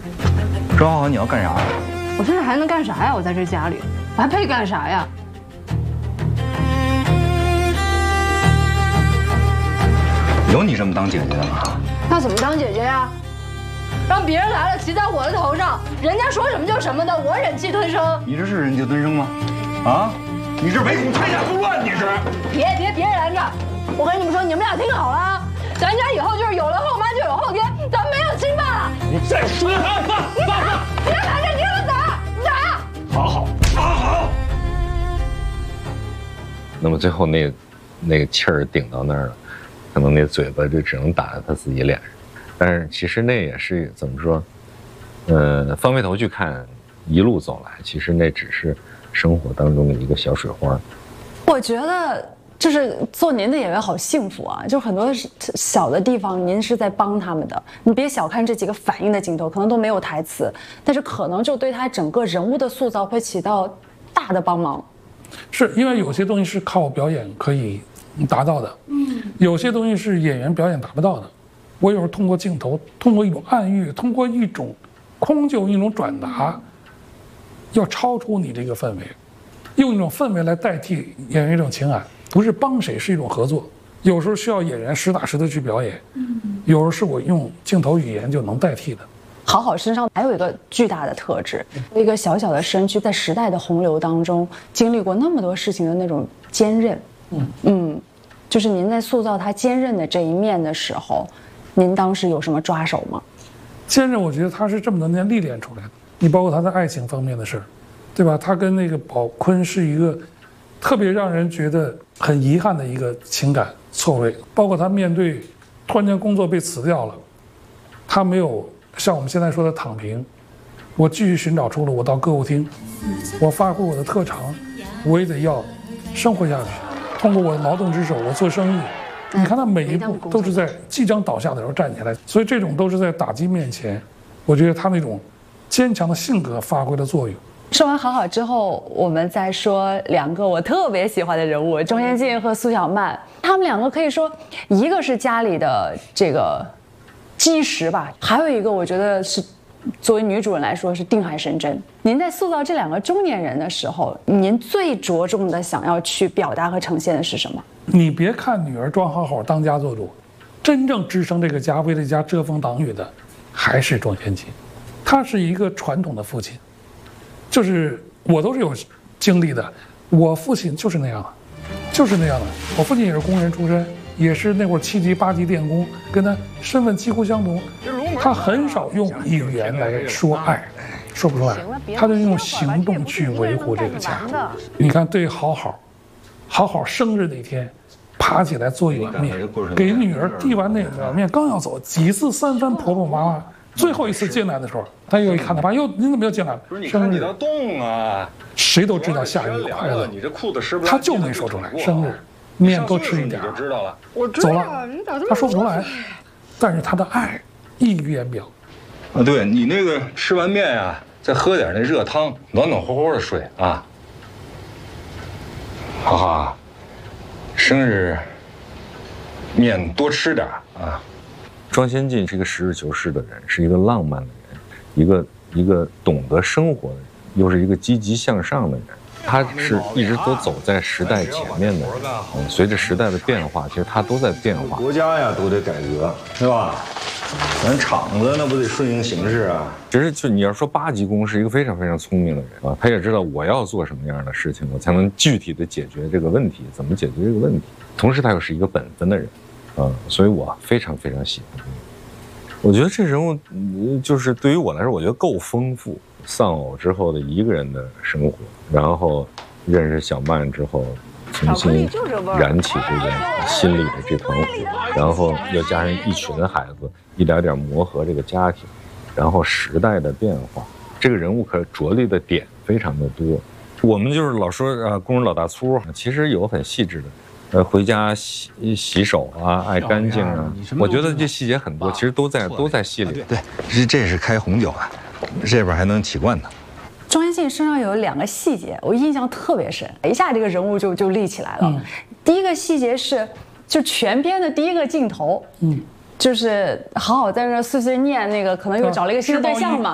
周浩，你要干啥？ 我现在还能干啥呀？我在这家里，我还配干啥呀？ 有你这么当姐姐的吗？ 那怎么当姐姐呀？让别人来了骑在我的头上，人家说什么就什么的，我忍气吞声。 你这是忍气吞声吗？啊？你是唯恐天下不乱，你是？ 别拦着！我跟你们说，你们俩听好了啊，咱家以后就是有了后妈就有后爹，咱们没有亲爸了。 你再说，爸！ 别拦着，你让我打！ 好。 那么最后那个气儿顶到那儿了，可能那嘴巴就只能打在他自己脸上。但是其实那也是怎么说？翻回头去看，一路走来，其实那只是生活当中的一个小水花。 我觉得就是做您的演员好幸福啊！就很多小的地方，您是在帮他们的。你别小看这几个反应的镜头，可能都没有台词，但是可能就对他整个人物的塑造会起到大的帮忙。 是因为有些东西是靠表演可以达到的，有些东西是演员表演达不到的。我有时候通过镜头，通过一种暗喻，通过一种空就一种转达，要超出你这个氛围，用一种氛围来代替演员一种情感，不是帮谁，是一种合作。有时候需要演员实打实的去表演，有时候是我用镜头语言就能代替的。 好好身上还有一个巨大的特质，一个小小的身躯，在时代的洪流当中经历过那么多事情的那种坚韧。就是您在塑造他坚韧的这一面的时候，您当时有什么抓手吗？ 坚韧，我觉得他是这么多年历练出来的。你包括他在爱情方面的事儿，对吧？他跟那个宝坤是一个特别让人觉得很遗憾的一个情感错位。包括他面对突然间工作被辞掉了，他没有像我们现在说的躺平，我继续寻找出路，我到歌舞厅，我发挥我的特长，我也得要生活下去。通过我的劳动之手，我做生意。你看他每一步都是在即将倒下的时候站起来，所以这种都是在打击面前，我觉得他那种坚强的性格发挥了作用。 说完好好之后，我们再说两个我特别喜欢的人物，钟先进和苏小曼。他们两个可以说，一个是家里的这个基石吧，还有一个我觉得是作为女主人来说是定海神针。您在塑造这两个中年人的时候，您最着重的想要去表达和呈现的是什么？ 你别看女儿装好好当家做主，真正支撑这个家、为这家遮风挡雨的还是庄先进。他是一个传统的父亲，就是我都是有经历的，我父亲就是那样的，就是那样的。我父亲也是工人出身，也是那会儿7级8级电工，跟他身份几乎相同。他很少用语言来说爱，说不出来，他就用行动去维护这个家。你看，对好好生日那天，爬起来做一碗面，给女儿递完那碗面，刚要走，几次三番婆婆妈妈，最后一次进来的时候，他又一看他爸，您怎么又进来了？生日， 动啊！ 谁都知道下一个快乐，他就没说出来。生日，面多吃一点， 就知道了。 走了，他说不出来，但是他的爱溢于言表。 啊，对你那个吃完面呀，再喝点那热汤，暖暖和和的睡啊。好好，生日面多吃点啊。 庄先进是一个实事求是的人，是一个浪漫的人，一个懂得生活的人，又是一个积极向上的人。他是一直都走在时代前面的人，随着时代的变化，其实他都在变化。 国家呀都得改革，是吧？咱厂子那不得顺应形势啊。 其实就你要说8级工是一个非常非常聪明的人啊，他也知道我要做什么样的事情，我才能具体的解决这个问题，怎么解决这个问题。同时他又是一个本分的人，所以我非常非常喜欢他。我觉得这人物就是对于我来说，我觉得够丰富。丧偶之后的一个人的生活，然后认识小曼之后，重新燃起这个心里的这团火，然后又加上一群孩子，一点点磨合这个家庭，然后时代的变化，这个人物可着力的点非常的多。我们就是老说工人老大粗，其实有很细致的。回家洗手啊，爱干净啊，我觉得这细节很多，其实都在戏里。 对，这是开红酒的，这边还能起罐头。 庄先进身上有2个细节，我印象特别深，一下这个人物就立起来了。第一个细节是，就全片的第一个镜头，就是好好在那碎碎念那个，可能又找了一个新的对象嘛。